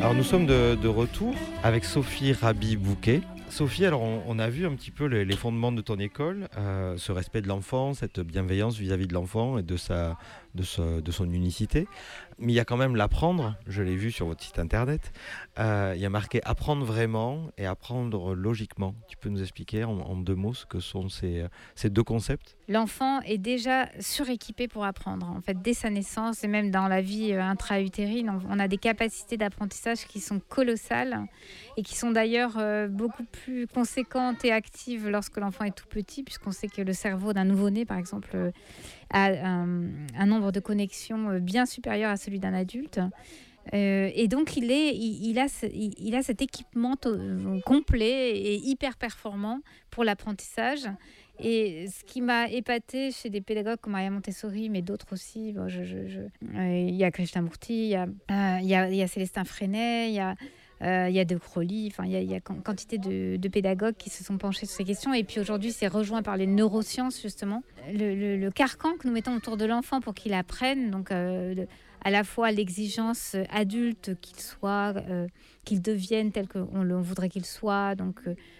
Alors nous sommes de retour avec Sophie Raby-Bouquet. Sophie, alors on a vu un petit peu les fondements de ton école, ce respect de l'enfant, cette bienveillance vis-à-vis de l'enfant et de son unicité. Mais il y a quand même l'apprendre, je l'ai vu sur votre site internet. Il y a marqué apprendre vraiment et apprendre logiquement. Tu peux nous expliquer en deux mots ce que sont ces deux concepts ? L'enfant est déjà suréquipé pour apprendre. En fait, dès sa naissance et même dans la vie intra-utérine, on a des capacités d'apprentissage qui sont colossales et qui sont d'ailleurs beaucoup plus conséquentes et actives lorsque l'enfant est tout petit, puisqu'on sait que le cerveau d'un nouveau-né, par exemple, a un nombre de connexions bien supérieur à celui d'un adulte. Et donc, il a cet équipement complet et hyper performant pour l'apprentissage. Et ce qui m'a épatée chez des pédagogues comme Maria Montessori, mais d'autres aussi, il y a Krishnamurti, il y a Célestin Freinet, il y a De Crowley, enfin, il y a quantité de pédagogues qui se sont penchés sur ces questions. Et puis aujourd'hui, c'est rejoint par les neurosciences, justement. Le carcan que nous mettons autour de l'enfant pour qu'il apprenne, donc à la fois l'exigence adulte qu'il devienne tel qu'on voudrait qu'il soit, donc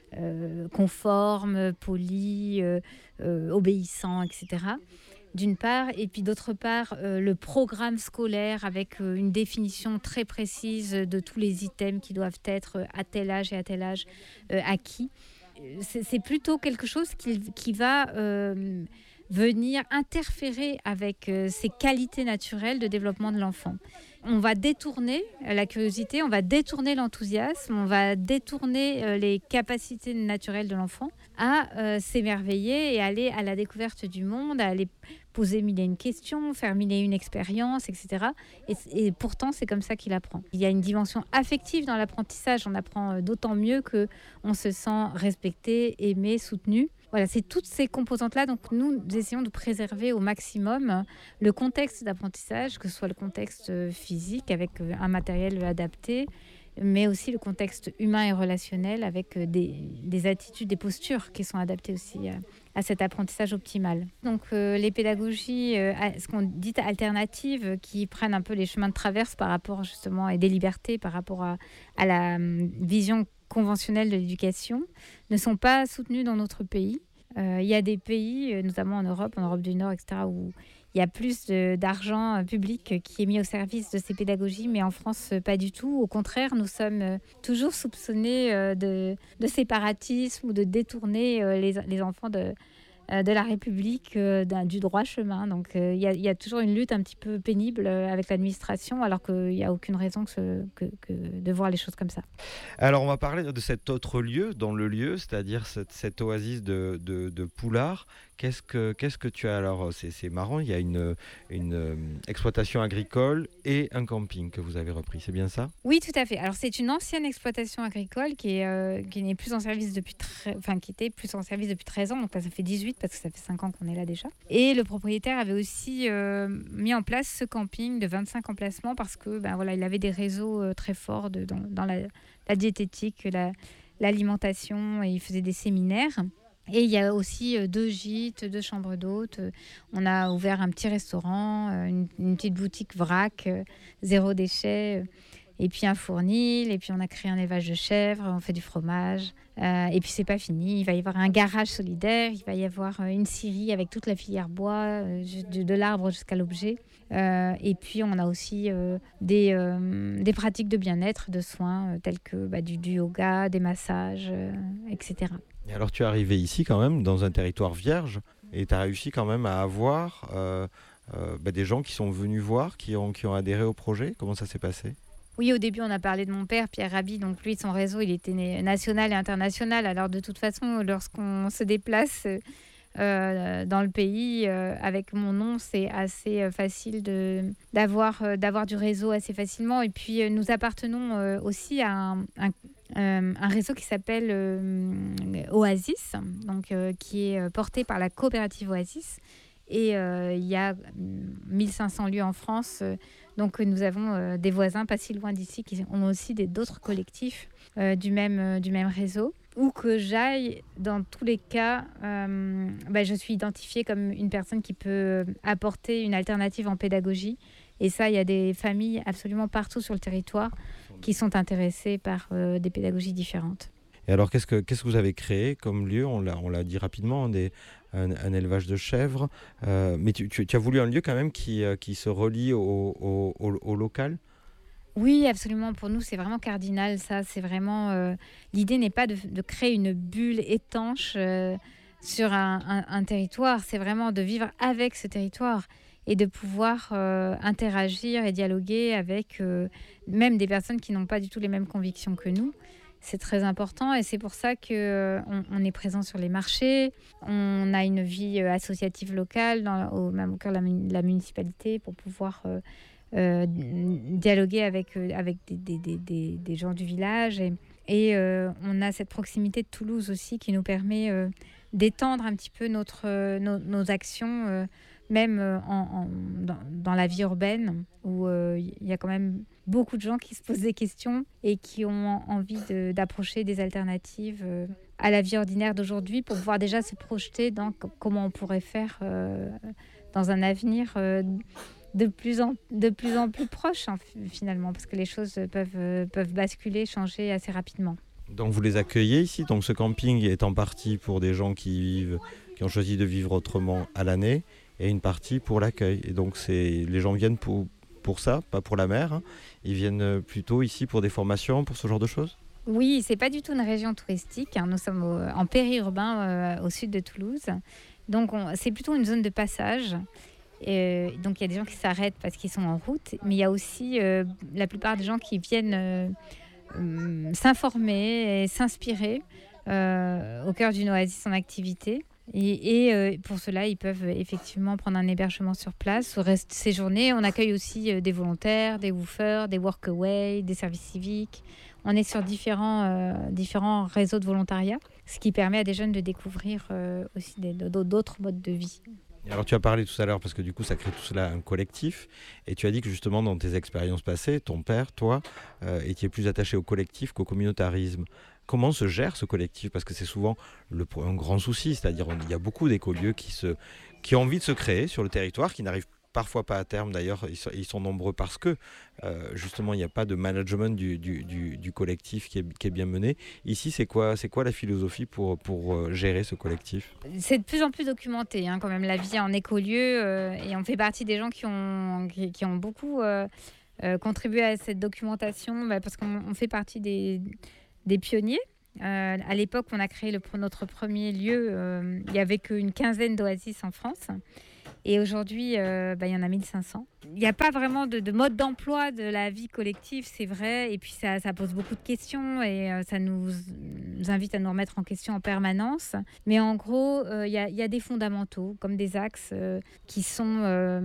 conforme, poli, obéissant, etc. D'une part, et puis d'autre part, le programme scolaire avec une définition très précise de tous les items qui doivent être à tel âge et à tel âge acquis. C'est plutôt quelque chose qui va venir interférer avec ces qualités naturelles de développement de l'enfant. On va détourner la curiosité, on va détourner l'enthousiasme, on va détourner les capacités naturelles de l'enfant à s'émerveiller et aller à la découverte du monde, à aller poser mille et une questions, faire mille et une expériences, etc. Et pourtant, c'est comme ça qu'il apprend. Il y a une dimension affective dans l'apprentissage. On apprend d'autant mieux qu'on se sent respecté, aimé, soutenu. Voilà, c'est toutes ces composantes-là. Donc, nous essayons de préserver au maximum le contexte d'apprentissage, que ce soit le contexte physique avec un matériel adapté, mais aussi le contexte humain et relationnel avec des attitudes, des postures qui sont adaptées aussi à cet apprentissage optimal. Donc les pédagogies, ce qu'on dit alternatives, qui prennent un peu les chemins de traverse par rapport justement, et des libertés par rapport à la vision conventionnelle de l'éducation, ne sont pas soutenues dans notre pays. Il y a des pays, notamment en Europe du Nord, etc., où il y a plus d'argent public qui est mis au service de ces pédagogies, mais en France, pas du tout. Au contraire, nous sommes toujours soupçonnés de séparatisme ou de détourner les enfants de la République du droit chemin. Donc il y a toujours une lutte un petit peu pénible avec l'administration, alors qu'il n'y a aucune raison que de voir les choses comme ça. Alors on va parler de cet autre lieu, dans le lieu, c'est-à-dire cette oasis de Poulard. Qu'est-ce que tu as alors? C'est marrant, il y a une exploitation agricole et un camping que vous avez repris, c'est bien ça? Oui, tout à fait. Alors c'est une ancienne exploitation agricole qui n'est plus en service qui était plus en service depuis 13 ans, donc là ça fait 18 parce que ça fait 5 ans qu'on est là déjà. Et le propriétaire avait aussi mis en place ce camping de 25 emplacements parce que il avait des réseaux très forts dans la diététique, l'alimentation, et il faisait des séminaires. Et il y a aussi 2 gîtes, 2 chambres d'hôtes. On a ouvert un petit restaurant, une petite boutique vrac, zéro déchet, et puis un fournil, et puis on a créé un élevage de chèvres, on fait du fromage. Et puis c'est pas fini, il va y avoir un garage solidaire, il va y avoir une scierie avec toute la filière bois, de l'arbre jusqu'à l'objet. Et puis on a aussi des pratiques de bien-être, de soins, tels que du yoga, des massages, etc. Et alors tu es arrivé ici quand même dans un territoire vierge et tu as réussi quand même à avoir des gens qui sont venus voir, qui ont adhéré au projet. Comment ça s'est passé ? Oui, au début, on a parlé de mon père, Pierre Raby. Donc lui, son réseau, il était national et international. Alors de toute façon, lorsqu'on se déplace dans le pays avec mon nom, c'est assez facile d'avoir du réseau assez facilement. Et puis, nous appartenons aussi à un réseau qui s'appelle Oasis, donc, qui est porté par la coopérative Oasis. Et il y a 1500 lieux en France. Donc nous avons des voisins pas si loin d'ici qui ont aussi d'autres collectifs du même réseau. Où que j'aille, dans tous les cas, je suis identifiée comme une personne qui peut apporter une alternative en pédagogie Et ça, il y a des familles absolument partout sur le territoire qui sont intéressées par des pédagogies différentes. Et alors, qu'est-ce que vous avez créé comme lieu? On l'a dit rapidement, un élevage de chèvres. Mais tu as voulu un lieu quand même qui se relie au local? Oui, absolument. Pour nous, c'est vraiment cardinal, ça. C'est vraiment... l'idée n'est pas de créer une bulle étanche sur un territoire. C'est vraiment de vivre avec ce territoire et de pouvoir interagir et dialoguer avec même des personnes qui n'ont pas du tout les mêmes convictions que nous. C'est très important et c'est pour ça qu'on est présent sur les marchés. On a une vie associative locale même au cœur de la municipalité pour pouvoir dialoguer avec des gens du village. Et on a cette proximité de Toulouse aussi qui nous permet d'étendre un petit peu nos actions, même dans la vie urbaine, où il y a quand même beaucoup de gens qui se posent des questions et qui ont envie d'approcher des alternatives à la vie ordinaire d'aujourd'hui pour pouvoir déjà se projeter dans comment on pourrait faire dans un avenir de plus en plus proche, finalement, parce que les choses peuvent basculer, changer assez rapidement. Donc vous les accueillez ici, donc ce camping est en partie pour des gens qui ont choisi de vivre autrement à l'année, et une partie pour l'accueil. Et donc les gens viennent pour ça, pas pour la mer, hein. Ils viennent plutôt ici pour des formations, pour ce genre de choses? Oui, c'est pas du tout une région touristique, hein. Nous sommes en périurbain au sud de Toulouse. Donc c'est plutôt une zone de passage. Donc il y a des gens qui s'arrêtent parce qu'ils sont en route, mais il y a aussi la plupart des gens qui viennent s'informer et s'inspirer au cœur d'une oasis en activité. Et pour cela, ils peuvent effectivement prendre un hébergement sur place ou séjourner. On accueille aussi des volontaires, des woofers, des workaway, des services civiques. On est sur différents réseaux de volontariat, ce qui permet à des jeunes de découvrir aussi d'autres modes de vie. Alors tu as parlé tout à l'heure, parce que du coup ça crée tout cela un collectif, et tu as dit que justement dans tes expériences passées, ton père, toi, étiez plus attaché au collectif qu'au communautarisme. Comment se gère ce collectif? Parce que c'est souvent un grand souci, c'est-à-dire il y a beaucoup d'écolieux qui ont envie de se créer sur le territoire, qui n'arrivent parfois pas à terme. D'ailleurs, ils sont nombreux parce que justement il n'y a pas de management du collectif qui est bien mené. Ici, c'est quoi la philosophie pour gérer ce collectif? C'est de plus en plus documenté, hein, quand même, la vie en écolieu, et on fait partie des gens qui ont beaucoup contribué à cette documentation, parce qu'on fait partie des pionniers. À l'époque, on a créé notre premier lieu. Il n'y avait qu'une quinzaine d'oasis en France. Et aujourd'hui, il y en a 1500. Il n'y a pas vraiment de mode d'emploi de la vie collective, c'est vrai. Et puis, ça pose beaucoup de questions et ça nous invite à nous remettre en question en permanence. Mais en gros, il y a des fondamentaux, comme des axes qui sont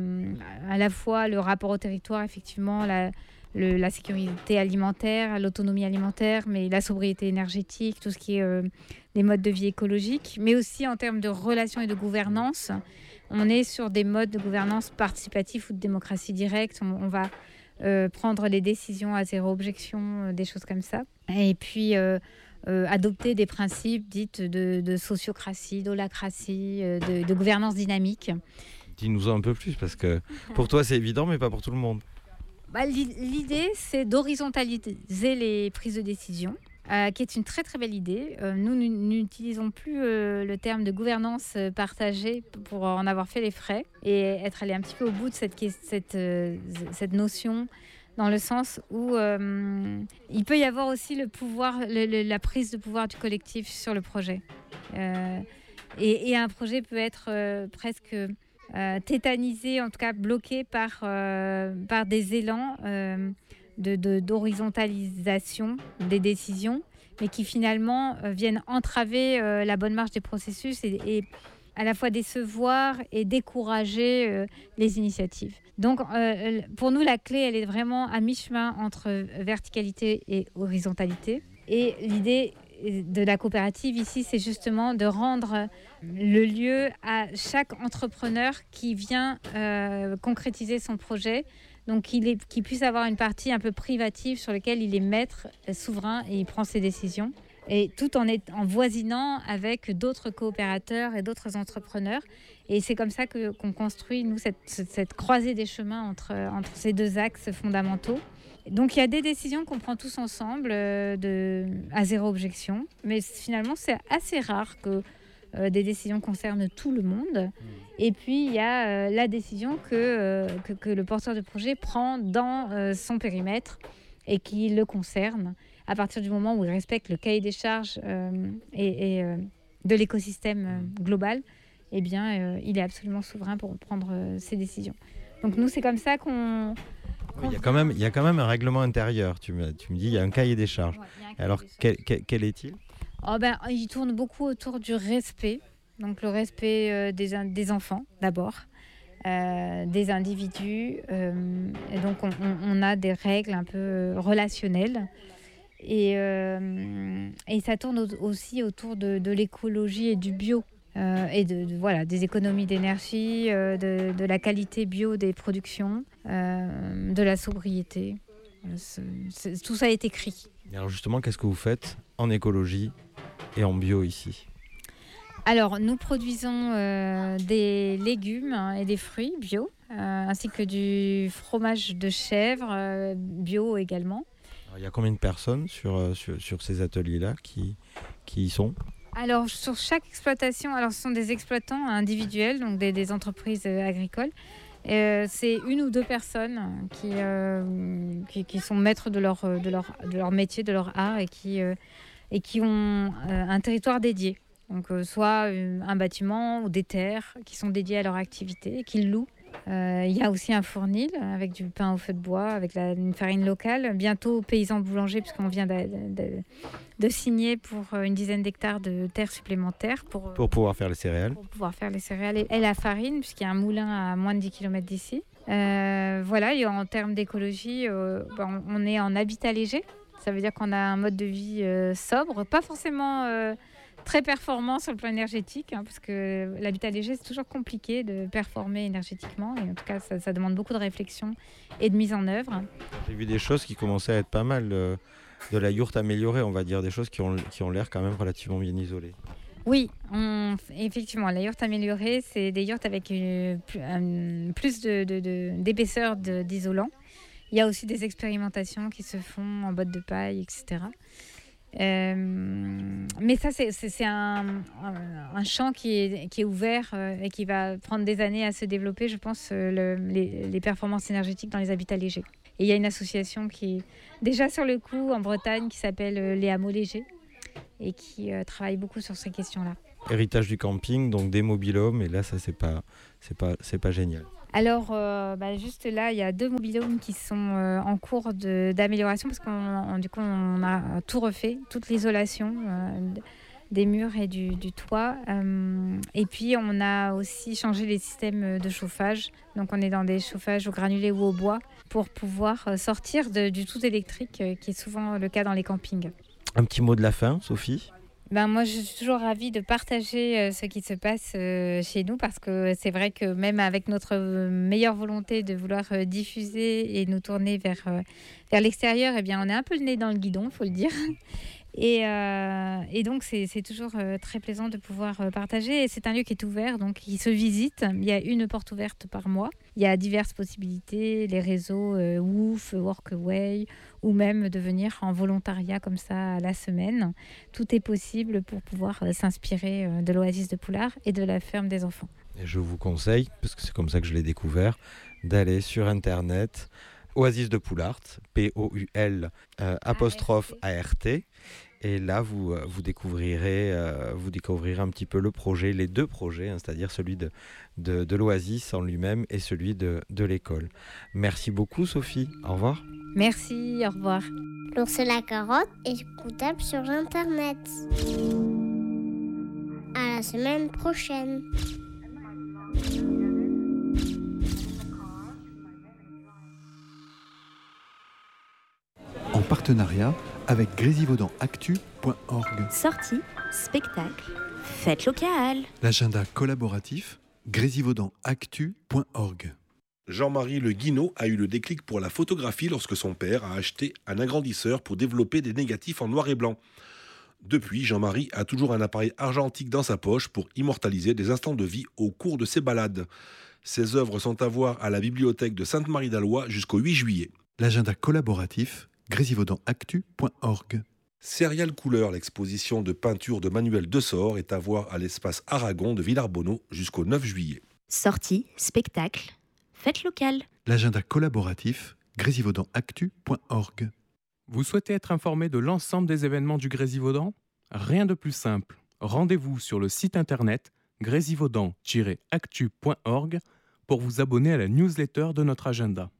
à la fois le rapport au territoire, effectivement, la sécurité alimentaire, l'autonomie alimentaire, mais la sobriété énergétique, tout ce qui est les modes de vie écologiques, mais aussi en termes de relations et de gouvernance. On est sur des modes de gouvernance participatifs ou de démocratie directe. On va prendre les décisions à zéro objection, des choses comme ça. Et puis adopter des principes dits de sociocratie, d'holacratie, de gouvernance dynamique. Dis-nous un peu plus, parce que pour toi c'est évident, mais pas pour tout le monde. L'idée, c'est d'horizontaliser les prises de décision, qui est une très très belle idée. Nous n'utilisons plus le terme de gouvernance partagée pour en avoir fait les frais et être allé un petit peu au bout de cette notion, dans le sens où il peut y avoir aussi le pouvoir, la prise de pouvoir du collectif sur le projet. Et un projet peut être presque tétanisé, en tout cas bloqué par des élans d'horizontalisation des décisions, mais qui finalement viennent entraver la bonne marche des processus et à la fois décevoir et décourager les initiatives. Donc pour nous, la clé, elle est vraiment à mi-chemin entre verticalité et horizontalité. Et l'idée de la coopérative ici, c'est justement de rendre le lieu à chaque entrepreneur qui vient concrétiser son projet. Donc qu'il puisse avoir une partie un peu privative sur laquelle il est maître, souverain, et il prend ses décisions. et tout en voisinant avec d'autres coopérateurs et d'autres entrepreneurs. Et c'est comme ça qu'on construit, nous, cette croisée des chemins entre ces deux axes fondamentaux. Donc il y a des décisions qu'on prend tous ensemble à zéro objection, mais finalement c'est assez rare que des décisions concernent tout le monde. Et puis il y a la décision que le porteur de projet prend dans son périmètre et qui le concerne à partir du moment où il respecte le cahier des charges et de l'écosystème global. Eh bien, il est absolument souverain pour prendre ses décisions. Donc nous, c'est comme ça qu'on... Il y a quand même un règlement intérieur. Tu me dis, il y a un cahier des charges. Ouais, alors, quel est-il ? Il tourne beaucoup autour du respect. Donc le respect des enfants, d'abord, des individus. Et donc, on a des règles un peu relationnelles. Et ça tourne aussi autour de l'écologie et du bio. Et des économies d'énergie, de la qualité bio des productions, de la sobriété. Tout ça est écrit. Et alors justement, qu'est-ce que vous faites en écologie et en bio ici ? Alors, nous produisons des légumes et des fruits bio, ainsi que du fromage de chèvre bio également. Alors, il y a combien de personnes sur ces ateliers-là qui y sont ? Alors, sur chaque exploitation, ce sont des exploitants individuels, donc des entreprises agricoles. C'est une ou deux personnes qui sont maîtres de leur métier, de leur art et qui ont un territoire dédié. Donc, soit un bâtiment ou des terres qui sont dédiées à leur activité et qu'ils louent. Il y a aussi un fournil avec du pain au feu de bois, avec une farine locale. Bientôt paysan boulanger, puisqu'on vient de signer pour une dizaine d'hectares de terres supplémentaires. Pour pouvoir faire les céréales. Pour pouvoir faire les céréales et la farine, puisqu'il y a un moulin à moins de 10 km d'ici. Et en termes d'écologie, on est en habitat léger. Ça veut dire qu'on a un mode de vie sobre, pas forcément... très performant sur le plan énergétique, parce que l'habitat léger, c'est toujours compliqué de performer énergétiquement. Et en tout cas, ça demande beaucoup de réflexion et de mise en œuvre. J'ai vu des choses qui commençaient à être pas mal, de la yourte améliorée, on va dire, des choses qui ont l'air quand même relativement bien isolées. Oui, effectivement, la yourte améliorée, c'est des yourtes avec plus d'épaisseur d'isolant. Il y a aussi des expérimentations qui se font en bottes de paille, etc. Mais ça, c'est un champ qui est ouvert et qui va prendre des années à se développer, je pense, les performances énergétiques dans les habitats légers. Et il y a une association qui est déjà sur le coup en Bretagne qui s'appelle les Hameaux Légers et qui travaille beaucoup sur ces questions-là. Héritage du camping, donc des mobil-homes, et là, ça, c'est pas génial. Alors, juste là, il y a 2 mobil-homes qui sont en cours d'amélioration parce qu'on a tout refait, toute l'isolation des murs et du toit. Et puis, on a aussi changé les systèmes de chauffage. Donc, on est dans des chauffages au granulé ou au bois pour pouvoir sortir du tout électrique, qui est souvent le cas dans les campings. Un petit mot de la fin, Sophie ? Moi, je suis toujours ravie de partager ce qui se passe chez nous parce que c'est vrai que même avec notre meilleure volonté de vouloir diffuser et nous tourner vers l'extérieur, eh bien, on est un peu le nez dans le guidon, il faut le dire. Et donc, c'est toujours très plaisant de pouvoir partager. Et c'est un lieu qui est ouvert, donc il se visite. Il y a une porte ouverte par mois. Il y a diverses possibilités, les réseaux WOOF, Workaway, ou même de venir en volontariat comme ça à la semaine. Tout est possible pour pouvoir s'inspirer de l'Oasis de Poulart et de la ferme des enfants. Et je vous conseille, parce que c'est comme ça que je l'ai découvert, d'aller sur Internet, Oasis de Poulart, P-O-U-L ''A-R-T''. Et là, vous découvrirez un petit peu le projet, les 2 projets, c'est-à-dire celui de l'Oasis en lui-même et celui de l'école. Merci beaucoup, Sophie. Au revoir. Merci, au revoir. L'ours et la carotte est écoutable sur Internet. À la semaine prochaine. En partenariat avec grésivaudantactu.org. Sorties, spectacles, fêtes locales. L'agenda collaboratif grésivaudantactu.org. Jean-Marie Le Guinaud a eu le déclic pour la photographie lorsque son père a acheté un agrandisseur pour développer des négatifs en noir et blanc. Depuis, Jean-Marie a toujours un appareil argentique dans sa poche pour immortaliser des instants de vie au cours de ses balades. Ses œuvres sont à voir à la bibliothèque de Sainte-Marie-d'Alois jusqu'au 8 juillet. L'agenda collaboratif, grésivaudanactu.org. Serial Couleur, l'exposition de peinture de Manuel Dessort, est à voir à l'espace Aragon de Villarbonneau jusqu'au 9 juillet. Sorties, spectacles, fêtes locales. L'agenda collaboratif, grésivaudanactu.org. Vous souhaitez être informé de l'ensemble des événements du Grésivaudan ? Rien de plus simple. Rendez-vous sur le site internet grésivaudan-actu.org pour vous abonner à la newsletter de notre agenda.